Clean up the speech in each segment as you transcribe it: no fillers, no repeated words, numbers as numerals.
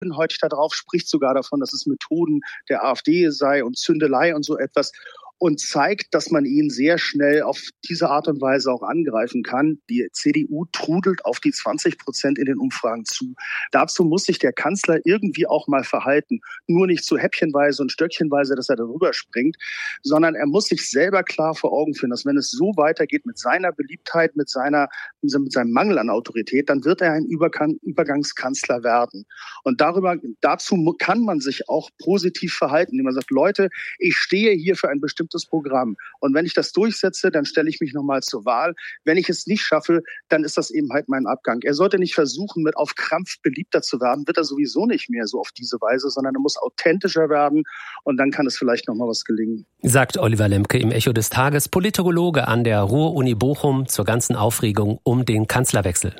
heute darauf, spricht sogar davon, dass es Methoden der AfD sei und Zündelei und so etwas. Und zeigt, dass man ihn sehr schnell auf diese Art und Weise auch angreifen kann. Die CDU trudelt auf die 20% in den Umfragen zu. Dazu muss sich der Kanzler irgendwie auch mal verhalten. Nur nicht so häppchenweise und stöckchenweise, dass er darüber springt, sondern er muss sich selber klar vor Augen führen, dass wenn es so weitergeht mit seiner Beliebtheit, mit seinem Mangel an Autorität, dann wird er ein Übergangskanzler werden. Und dazu kann man sich auch positiv verhalten, indem man sagt, Leute, ich stehe hier für ein bestimmtes Programm. Und wenn ich das durchsetze, dann stelle ich mich nochmal zur Wahl. Wenn ich es nicht schaffe, dann ist das eben halt mein Abgang. Er sollte nicht versuchen, mit auf Krampf beliebter zu werden, wird er sowieso nicht mehr so auf diese Weise, sondern er muss authentischer werden und dann kann es vielleicht nochmal was gelingen. Sagt Oliver Lemke im Echo des Tages, Politologe an der Ruhr-Uni Bochum zur ganzen Aufregung um den Kanzlerwechsel.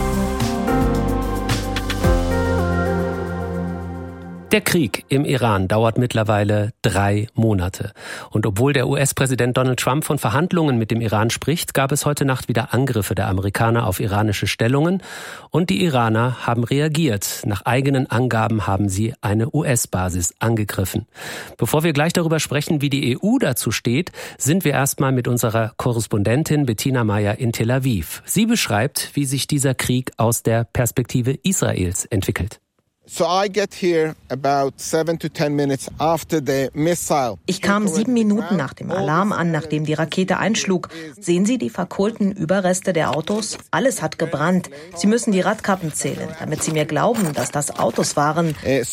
Der Krieg im Iran dauert mittlerweile 3 Monate. Und obwohl der US-Präsident Donald Trump von Verhandlungen mit dem Iran spricht, gab es heute Nacht wieder Angriffe der Amerikaner auf iranische Stellungen. Und die Iraner haben reagiert. Nach eigenen Angaben haben sie eine US-Basis angegriffen. Bevor wir gleich darüber sprechen, wie die EU dazu steht, sind wir erstmal mit unserer Korrespondentin Bettina Meyer in Tel Aviv. Sie beschreibt, wie sich dieser Krieg aus der Perspektive Israels entwickelt. Ich kam 7 Minuten nach dem Alarm an, nachdem die Rakete einschlug. Sehen Sie die verkohlten Überreste der Autos? Alles hat gebrannt. Sie müssen die Radkappen zählen, damit Sie mir glauben, dass das Autos waren.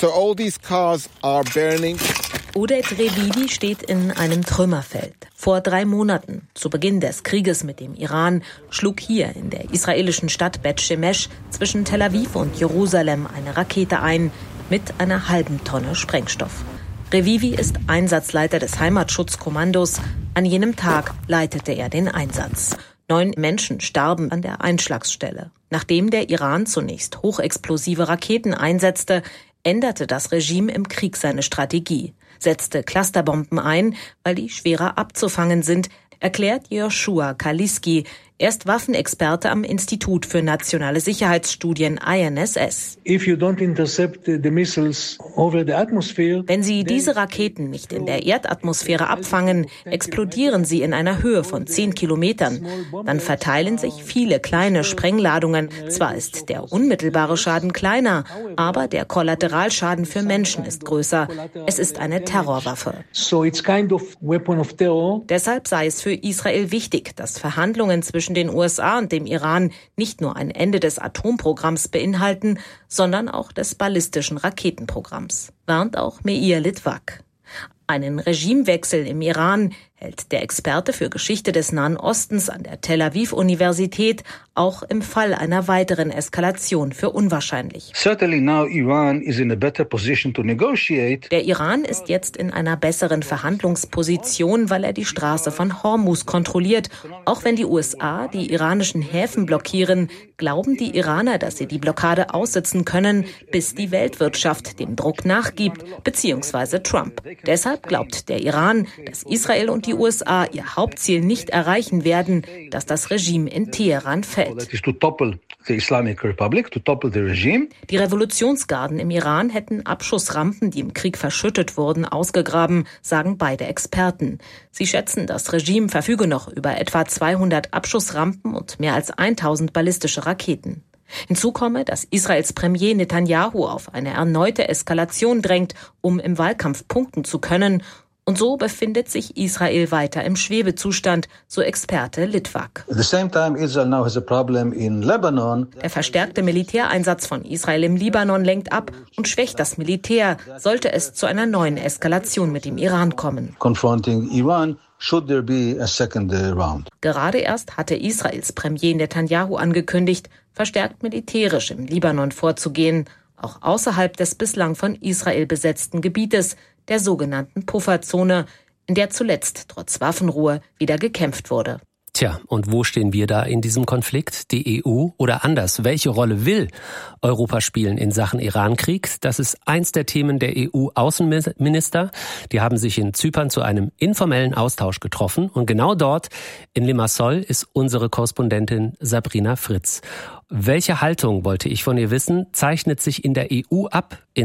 Oded Revivi steht in einem Trümmerfeld. Vor 3 Monaten, zu Beginn des Krieges mit dem Iran, schlug hier in der israelischen Stadt Bet Shemesh zwischen Tel Aviv und Jerusalem eine Rakete ein mit einer halben Tonne Sprengstoff. Revivi ist Einsatzleiter des Heimatschutzkommandos. An jenem Tag leitete er den Einsatz. 9 Menschen starben an der Einschlagsstelle. Nachdem der Iran zunächst hochexplosive Raketen einsetzte, änderte das Regime im Krieg seine Strategie, setzte Clusterbomben ein, weil die schwerer abzufangen sind, erklärt Joshua Kaliski. Er ist Waffenexperte am Institut für nationale Sicherheitsstudien INSS. Wenn Sie diese Raketen nicht in der Erdatmosphäre abfangen, explodieren sie in einer Höhe von 10 Kilometern. Dann verteilen sich viele kleine Sprengladungen. Zwar ist der unmittelbare Schaden kleiner, aber der Kollateralschaden für Menschen ist größer. Es ist eine Terrorwaffe. Deshalb sei es für Israel wichtig, dass Verhandlungen zwischen den USA und dem Iran nicht nur ein Ende des Atomprogramms beinhalten, sondern auch des ballistischen Raketenprogramms, warnt auch Meir Litvak. Einen Regimewechsel im Iran hält der Experte für Geschichte des Nahen Ostens an der Tel Aviv-Universität auch im Fall einer weiteren Eskalation für unwahrscheinlich. Der Iran ist jetzt in einer besseren Verhandlungsposition, weil er die Straße von Hormuz kontrolliert. Auch wenn die USA die iranischen Häfen blockieren, glauben die Iraner, dass sie die Blockade aussitzen können, bis die Weltwirtschaft dem Druck nachgibt, beziehungsweise Trump. Deshalb glaubt der Iran, dass Israel und die USA ihr Hauptziel nicht erreichen werden, dass das Regime in Teheran fällt. Die Revolutionsgarden im Iran hätten Abschussrampen, die im Krieg verschüttet wurden, ausgegraben, sagen beide Experten. Sie schätzen, das Regime verfüge noch über etwa 200 Abschussrampen und mehr als 1000 ballistische Raketen. Hinzu komme, dass Israels Premier Netanyahu auf eine erneute Eskalation drängt, um im Wahlkampf punkten zu können. Und so befindet sich Israel weiter im Schwebezustand, so Experte Litvak. Der verstärkte Militäreinsatz von Israel im Libanon lenkt ab und schwächt das Militär, sollte es zu einer neuen Eskalation mit dem Iran kommen. Gerade erst hatte Israels Premier Netanyahu angekündigt, verstärkt militärisch im Libanon vorzugehen, auch außerhalb des bislang von Israel besetzten Gebietes, der sogenannten Pufferzone, in der zuletzt trotz Waffenruhe wieder gekämpft wurde. Tja, und wo stehen wir da in diesem Konflikt? Die EU oder anders? Welche Rolle will Europa spielen in Sachen Irankrieg? Das ist eins der Themen der EU-Außenminister. Die haben sich in Zypern zu einem informellen Austausch getroffen. Und genau dort in Limassol ist unsere Korrespondentin Sabrina Fritz. Welche Haltung, wollte ich von ihr wissen, zeichnet sich in der EU ab in